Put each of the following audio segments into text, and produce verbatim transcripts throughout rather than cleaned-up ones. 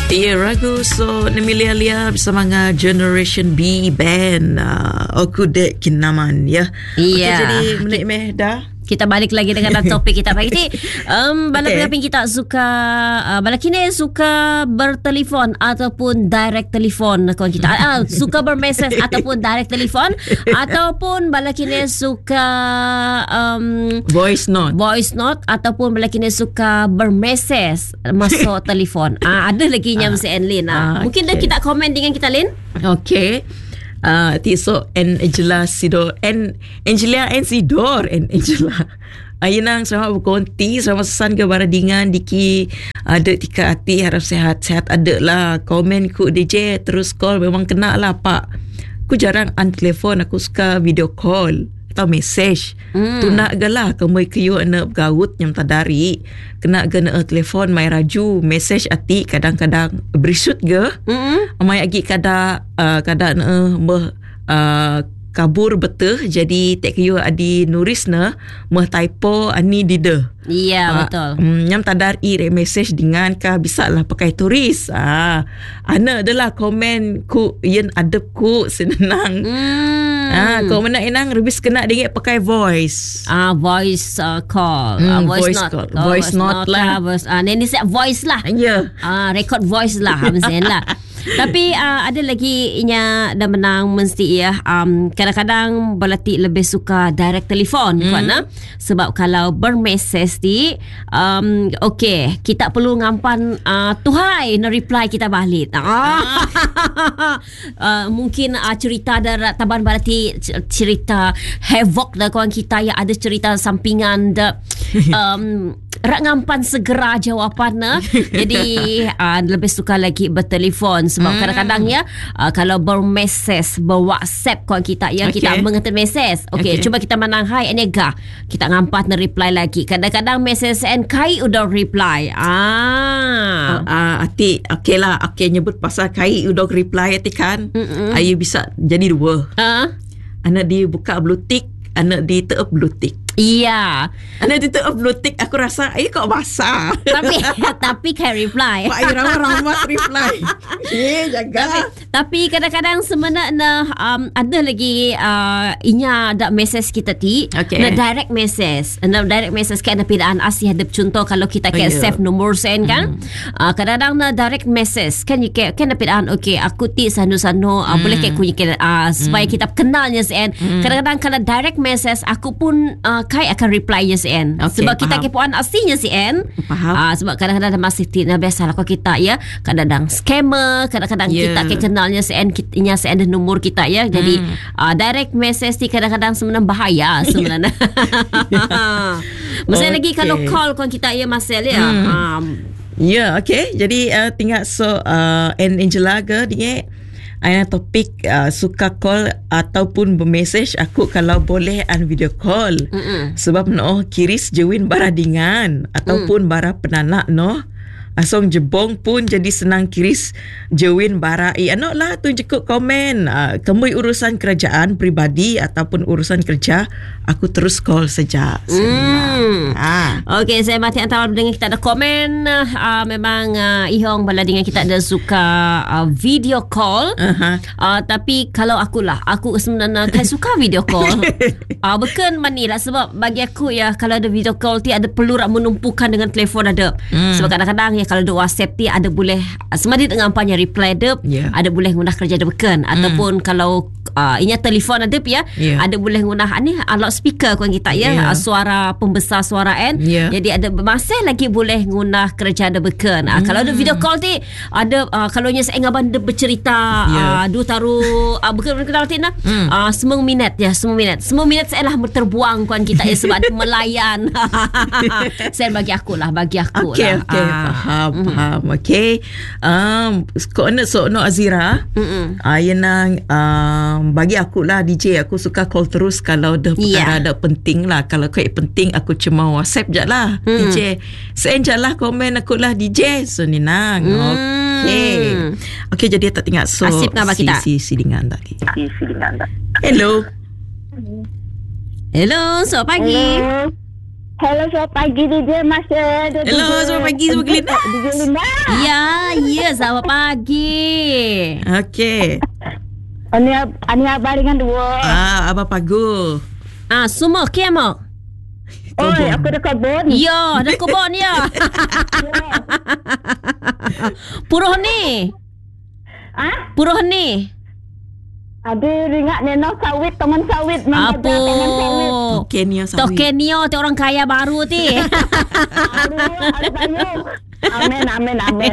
Iya, ragu so nemilia-lia bersama dengan Generation B Band. Uh, aku dek kinaman ya. Iya. Okay, jadi menik meh dah. Kita balik lagi dengan topik kita pagi ni. Um, bala Okay. pendamping kita suka uh, bala kini suka bertelefon ataupun direct telefon kawan kita. Ah, suka bermesej ataupun direct telefon ataupun bala kini suka um, Voice note. voice note ataupun bala kini suka bermesej masuk telefon. Ah, ada lagi yang mesti Lin. Ah, Ah, mungkin dah okay. kita komen dengan kita Lin. Okay. Uh, tiso and Angela Sidor and Angela and Sidor and Angela Ayunang selamat berkonti, selamat sesan ke baradingan Diki ada tika hati harap sehat-sehat ada lah komen ku D J terus call memang kena lah pak. Aku jarang on telefon, aku suka video call atau message. Hmm. Tu nak galah kamu kiyo na bergaut nyam tadari. Kena gana telefon mai raju message ati kadang-kadang berisut ge. Hmm. Mai agi kada uh, kada na meh uh, kabur betul jadi tak kiyo adi nuris na meh typo ani dide. Iya, Ah, betul. Um, nyam tadari re message dengan ka bisa lah pakai turis. Ah, ana adalah komen ku yen adep ku senang. Hmm. Ah, kau mana inang rebis kena dia pakai voice. Ah, voice uh, call, Hmm, ah, voice, voice note, call. Oh, Voice note lah. voice, ah, ni set voice lah. Ya. Ah, record voice lah, mesti lah. Tapi uh, ada lagi inya dah menang mesti ya. Um, kadang-kadang balati lebih suka direct telefon hmm. Kuan, sebab kalau bermesej di um, okey, kita perlu ngampan uh, tuhai na reply kita balik. Ah. uh, mungkin uh, cerita ada taban balati cerita havoc dah kawan kita yang ada cerita sampingan dah um, rak ngampan segera jawapannya. Jadi uh, lebih suka lagi bertelefon sebab hmm. kadang-kadang ya uh, kalau bermesej berwhatsapp kawan kita ya okay. Kita mengerti mesej. Okey, okay. Cuba kita menang hai anega. Kita ngampat na reply lagi. Kadang-kadang mesej and kai udah reply. Ah. Ah, uh, ati okey lah, okey nyebut pasal kai udah reply ati kan. Ayu bisa jadi dua. Uh? Anak dia buka blue tick, anak dia tak blue tick. Iya. Anak dia tak blue tick, aku rasa ai kok basah. Tapi tapi kai reply. Pak ai ramah-ramah reply. Eh, jaga. Tapi, tapi kadang-kadang sebenarnya um, ada lagi uh, inya ada message kita ti Okay. na direct message. Na direct message kan ada pidaan asih ada contoh kalau kita Oh, ke yeah. save nombor sen kan. Mm. Uh, kadang-kadang na direct message kan you ke kan ada pidaan okey aku ti sanu-sanu uh, mm. boleh ke ku uh, supaya mm. kita kenalnya sen. Mm. Kadang-kadang kalau direct message aku pun uh, kai akan reply nya sen. Okay, Sebab kita faham. kepoan aslinya sen. Faham. Uh, sebab kadang-kadang ada masih tidak biasalah kalau kita ya kadang-kadang scammer, kadang-kadang Yeah. kita ke kenalnya sen kitanya sen ada nombor kita ya. Jadi Hmm. uh, direct message ni kadang-kadang sebenarnya bahaya sebenarnya. Masih lagi Okay. kalau call kon kita ya Marcel ya. Hmm. Um, Ya, yeah, okay. Jadi uh, tinggal so uh, and Angela ke dia ada topik uh, suka call ataupun bermesej aku kalau boleh an video call. Mm-mm. Sebab no kiris jewin baradingan ataupun mm. bara penanak no. Asong jebong pun jadi senang kiris jewin bara i ano lah tu jekuk komen uh, kamu urusan kerajaan peribadi ataupun urusan kerja aku terus call saja. Hmm. Ah. Okey, saya mati antara dengan kita ada komen uh, memang uh, ihong bala dengan kita ada suka uh, video call. Uh-huh. Uh, tapi kalau akulah aku sebenarnya tak suka video call. uh, bukan manilah sebab bagi aku ya kalau ada video call ti ada perlu rak menumpukan dengan telefon ada. Hmm. Sebab kadang-kadang ya kalau ada WhatsApp ti ada boleh semadi dengan ampanya reply ada, Yeah. ada boleh guna kerja ada bukan ataupun kalau uh, inya telefon ada ya, Yeah. ada boleh guna ni uh, loudspeaker kawan kita ya, Yeah. uh, suara pembesar suara N. Yeah. Jadi ada masih lagi boleh guna kerja ada bukan. Uh, kalau ada video call ti ada uh, kalau nya saya ngaban de bercerita Yeah. uh, du taruh uh, bukan kenal tina mm. uh, semua minit ya semua minit semua minit saya lah terbuang kawan kita ya sebab melayan. Saya bagi aku lah bagi aku Okay, lah. okay. Ah. Faham, mm. faham. Okay. Um, kau nak so no Azira. Mm-mm. Ah, yang nang um, bagi aku lah D J aku suka call terus kalau ada perkara Yeah. ada penting lah. Kalau kau penting aku cuma WhatsApp je lah. Mm. D J. Sen je lah komen aku lah D J. So ni nang. Mm. Okay. Okay, jadi tak tinggal so Asip nama si, kita. si, si dengan tadi. Si, si dengan tadi. Hello. Hello, selamat pagi. Hello. Hello, selamat pagi D J Mas. Hello, selamat pagi semua Glenda. D J Linda. Ya, ya, selamat pagi. Okey. Ani ani abang dengan dua. Ah, Abah Pagu. Ah, semua okey mak. Oi, aku dah kebun. Ya, dah kebun ya. Puruh ni. Ah, Puruh ni. ada ringat neno sawit, teman sawit, Apa? teman sawit. Kenya sawit. Tokenio tu orang kaya baru ti. Aduh, ada banyak. Amin, amin, amin.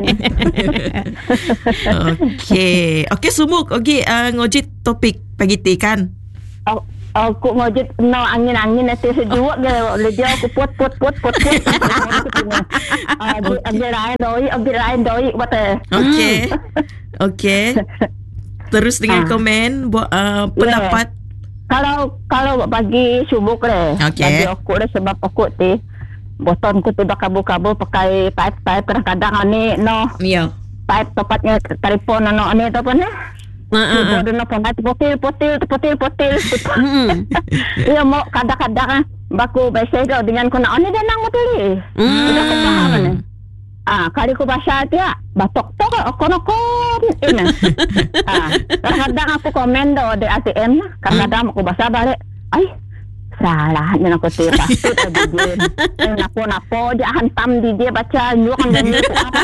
Okey. Okey Sumuk. Okey, uh, ngojit topik pagi ti kan. Oh, aku ngojit no angin-angin nanti sejuk ke. Lepas aku put put put put put. Abi abi lain doi, abi lain doi bata. Okey. Okey. Terus dengan Ah. komen buat uh, pendapat. Kalau kalau pagi subuh le. Okey. Bagi aku le sebab aku ti boton ku tu dah kabur-kabur pakai pipe-pipe kadang-kadang ni no Ya. pipe tepatnya telefon no ni tu pun ya. Ha ah. Ibu ada nak pernah potil potil potil potil. Hmm. Ya mau kadang-kadang baku biasa tu dengan kena ni dah nang betul ni. Hmm. Tidak aku faham ni. Ah, kali ku bahasa dia batok tok okon-okon ini. Ah, kadang-kadang aku komen do di A T M lah. Kadang-kadang aku bahasa balik. Ai, salah ni aku tu patut ada dia. Eh, napo-napo dia hantam di dia baca nyuk kan dia apa.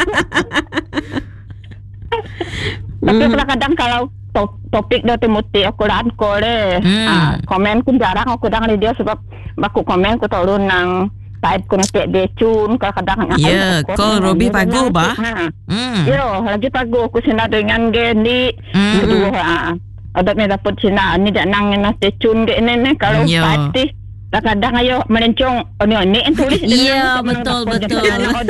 Tapi kadang-kadang kalau to- topik do temuti aku ran ko le. Hmm. Ah, komen ku jarang aku dang di dia sebab baku komen ku turun nang type ku nak dia cun kadang-kadang. Ya, kau Robi Pagu ba? Ha. Hmm. Yo, lagi pagu aku sina dengan Geni. Hmm. Kedua ah. Ada me dapat sina ni dak nang nasi cun ge ni kalau Yo. pasti kadang-kadang ayo melencong oh ni ni tulis Ya, betul, betul.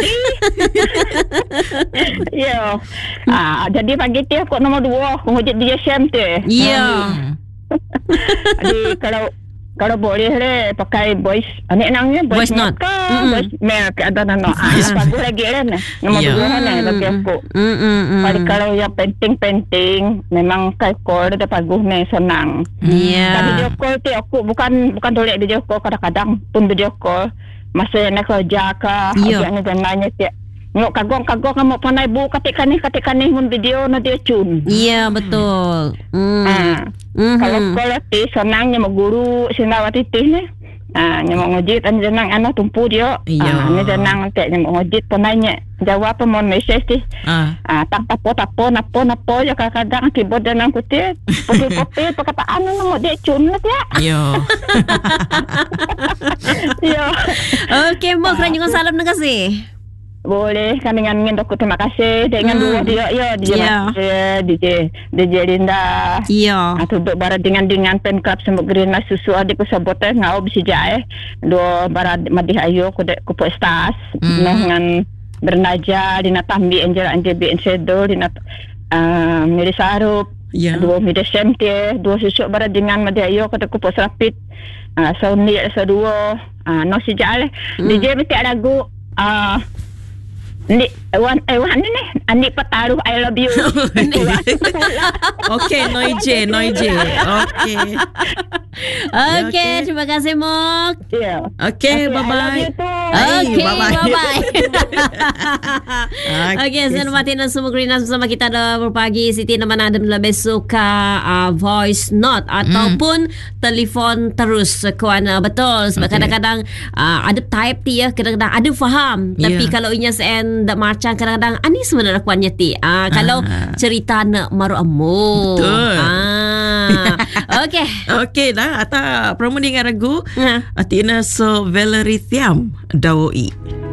Yo. Ah, jadi pagi tu aku nombor dua, aku ngejit dia Syam tu. Ya. Jadi kalau kalau boleh le pakai voice ani nangnya Voice note. ke Mm-mm. voice mail ke ada nano ah bagus lagi le ni nombor Ya. dua ni bagi aku. Hmm hmm. hmm. Kali kalau yang penting-penting memang kai call dia bagus ni senang. Ya. Tapi video call tu aku bukan bukan tolak video call kadang-kadang pun video call masa nak kerja ke Ya. agaknya dan nanya tiap ngok kagong-kagong kamu pandai bu katikan ni katikan ni mun video na dia cun. Ya, betul. Hmm. Ah. Hmm. Kalau sekolah ti senangnya mau guru sinawati ti ni. Ah, nya mau ngojit an jenang anak tumpu dia. Iya. Ah, ni jenang tek nya mau ngojit penanya jawab apa mau message ti. Ah. Ah, tak tapo tapo napo napo ya kadang-kadang keyboard dan aku ti. Popil-popil perkataan ni mau dia cun lah ya. Yo. Ya. Okey, Mak, kerana salam terima kasih. Boleh kan dengan ingin aku terima kasih dengan Hmm. dua dia ya D J Ya. Mas, D J D J Linda. Ya. Ah, duduk bara dengan dengan pen club sembuk gerina susu adik ku sabote ngau bisi jae. Dua bara madih ayo ku dek ku postas Hmm. dengan bernaja dina tambi angel angel bi ensedo dina ah miri sarup. Ya. Dua miri semte, dua susu bara dengan madih ayo ku dek ku pos rapid. Ah so ni so dua. Ah no si jae. Hmm. D J mesti lagu ah Ni wan eh wan ni ni ani pataruh I love you. Okey, Noije, Noije. Okey. Okey, okey. terima kasih, Mak. Ya. Okey, bye-bye. Okey, bye-bye. bye-bye. Okey. Okey, saya hormatin dan semua Greenhouse bersama kita ada berpagi. Siti nama anda lebih suka uh, voice note ataupun telefon terus kuana betul sebab Okey. kadang-kadang uh, ada type ti ya, kadang-kadang ada faham Ya. tapi kalau inya sen dak macam kadang-kadang ani sebenarnya kuannya ti. Ah kalau Ah. cerita nak maru amu. Betul. Ah. Okey. Okey dah, ata promo dengan ragu. Ha. Atina so Valerie Thiam Dawoi.